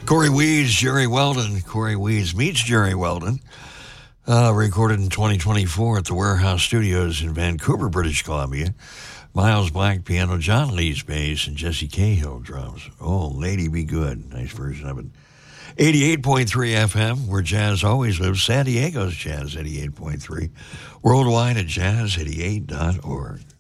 Corey Weeds, Jerry Weldon. Corey Weeds meets Jerry Weldon. Recorded in 2024 at the Warehouse Studios in Vancouver, British Columbia. Miles Black piano, John Lees bass, and Jesse Cahill drums. Oh, Lady Be Good. Nice version of it. 88.3 FM, where jazz always lives. San Diego's Jazz 88.3. Worldwide at jazz88.org.